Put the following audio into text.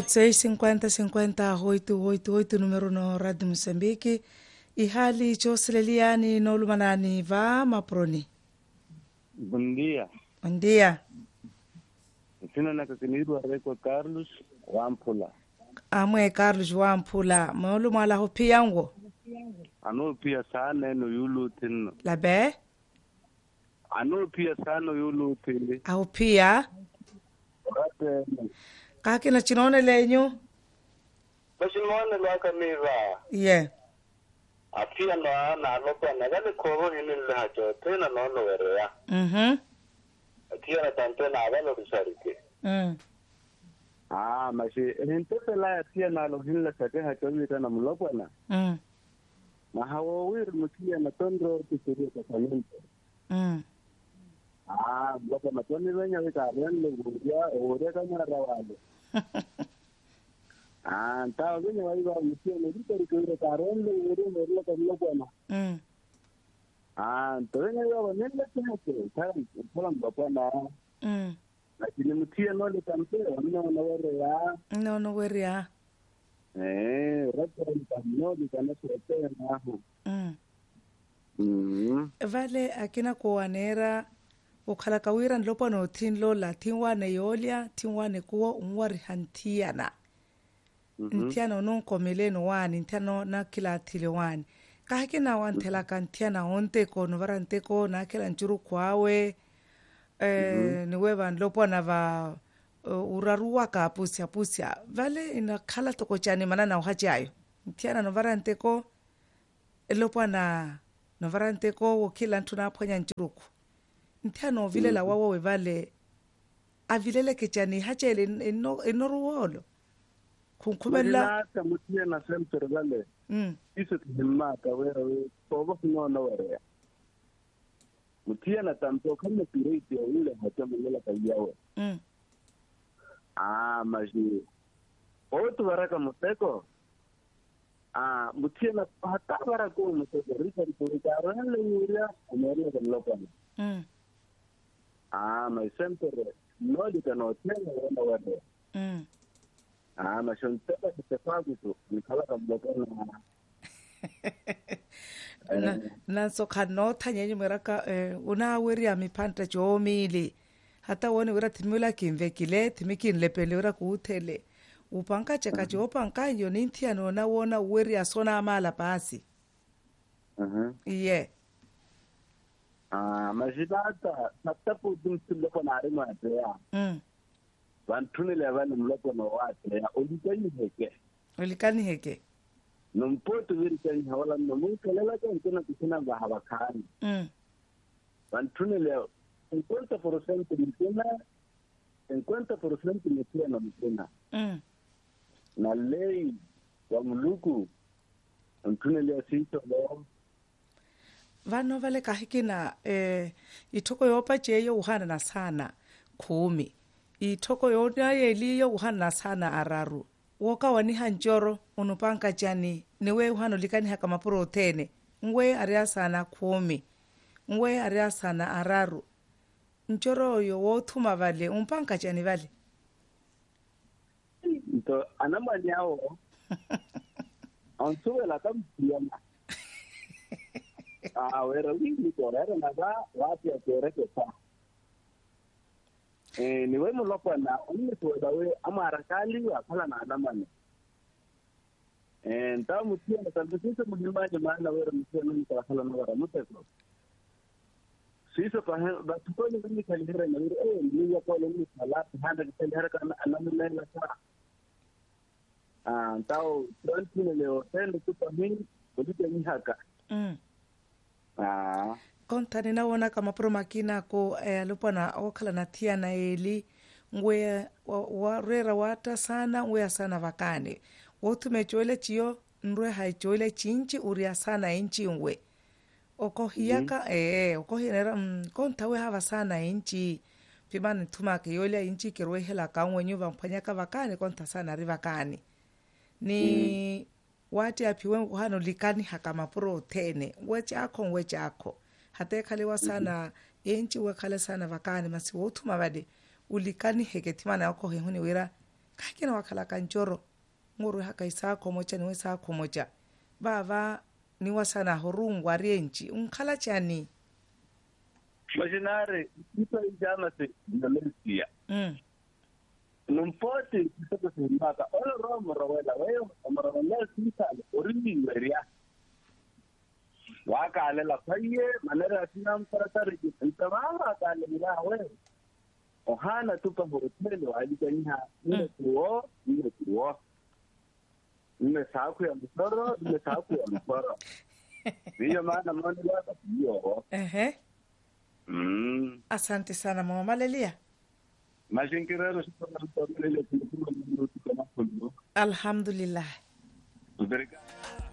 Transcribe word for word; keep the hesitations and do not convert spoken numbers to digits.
seis cincuenta cincuenta oito oito oito numero no Radio Mozambique ihali choseleliani no lumanani va maproni. Bom dia. Bom dia. Sina nakakiniru areko Carlos Wampula. Amwe Carlos Wampula molu mala hopiyango. Ano pia sana no yulu tino. Labe? Ano pia sana yulu tini. Au pia? Rate. Kaki na chinone lenyu? Basi mwana laka miva. Yeah. Afia na na lopa na gani koho hini lahacho tena nono werea. Mhm. Atia na tante na avalo bisarike. Mm. Ah, mashi hinte pela atia na lo hini la sake hacho vita na mlopa na. Mm. Na hawa wiri mukia na tondro kisiri kwa kalente. Mm. Ah, mlopa na toni wenya wika arianle guria ore kama rawale. Ah, tahu wenya waiwa mukia na rita rikure karonle ore ore kama mlopa. Mm. Ah, tawenya waiwa nenda kete. Kari, kula mlopa na. Mm. Lakini mukia nole kampe, wamina wanaware ya. No no worry ya. Eh, rata nikamno nikana sote na hapo. Mm. Mm. Vale akina kuwanera ukhala kawira nlopa no thinlo la thinwane yolia thinwane kuwo unwari hantiana. Mhm. Ntiana no komeleno wani ntiano na kila thile wani. Kahakina wantela kantiana onte ko no varante ko na kila nchuru kwawe eh niwe van lopa na va uh, uraruwa ka pusia pusia vale ina khala toko chani mana na uhajayo. Ntiana no varante ko lopa na no varante ko wakila ntuna aponya nchuruku. Ntiano vile la wawo we vale avilele kechani hachele eno enoruolo. Kunkubela Hata mutia na semper vale. mm Iso kimata wera we tobo no no wera. Mutia na tanto kama pirate ya ule hata mlela kayawe. mm Ah, maji. Otu waraka muteko. Ah, mutia na hata waraka muteko rika rika rale ule umeria kwa lopa. mm Ah, my semper no dikano tena wana wera. mm Ah, mashonteka kitefagu tu nikala kabloka na na na so khano thanyenye meraka eh, una weri ya mipanta chomili hata wone wera thimula kimvekile thimikin lepele wera kuuthele upanka cheka chopanka yo ninthiano na wona weri asona amala pasi. Mhm. Iye. Ah, majidata tapu dumsulo kwa nari mate ya. mm Wantuni level mlopo no wate ya olikani heke. ulikani heke. Nompoto virikani hawala nomukelela kwa nkuna kusina bahabakani. mm Wantuni leo cincuenta por ciento mkuna cincuenta por ciento mkuna na mkuna. mm Na lei wa muluku wantuni leo sito leo. vano vale kahikina eh ithoko yopa cheyo uhana na sana kumi ithoko yona yeliyo uhana na sana araru woka wani hanjoro unupanka chani niwe uhano likani haka maproteine ngwe aria sana kumi ngwe aria sana araru njoro yo wothuma vale umpanka chani vale Ito anamani yao ansuwe la kampiana. Ah, wera wingi korera na ba wati akere kesa. Eh, niwe mulopo na unni tuweda we amara kali wa kala na anamani. Eh, nta mutia na tantisisa mulimba jamana wera mutia nuni kwa kala na wera muteko. Sisa pa ba tukoni kani kalihira na wera eh ni ya kwa leni sala handa kalihira kana anamani la sa. Ah, ntao twenty leo tendo tupa mimi kudike ni haka. mm Ah. kontani na wona kama promakina ko eh, lupana okhala na thia na eli ngwe wa, wa rera wata sana ngwe sana vakane wothume chole chiyo ndwe hai chole chinchi uria sana inchi ngwe oko hiyaka mm-hmm. eh oko hinera mm, kontawe hava sana inchi pimani thuma ke yole inchi kirwe hela ka ngwe nyuva mphanyaka vakane konta sana ri vakane ni mm. wati aphiwe hano likani haka maproteine weche akho weche akho hata khalewa sana enchi we khale sana vakani masi wothuma vade ulikani heke thimana yakho hehuni wera ka kena wakhala kantshoro ngore ha ka isa khomocha niwe sa khomocha baba ni wasana horungwa rienchi unkhala chani Machinery, people in Germany, Malaysia. mm Numpoti kutoka Zimbabwe. Ole romo rawela wewe amarana sisale orini area. Waka alela paye manera sinam paratari ntamara kale mila wewe. Ohana tupa hotelo alikanya ile tuo ile tuo. Ile saku ya msoro, ile saku ya msoro. Hiyo maana mwana wako hiyo. ehe Mm. asante sana mama Malelia. Mashinkirero sipona mtamele ile kulikuwa mtu kama kulikuwa. Alhamdulillah. Obrigado.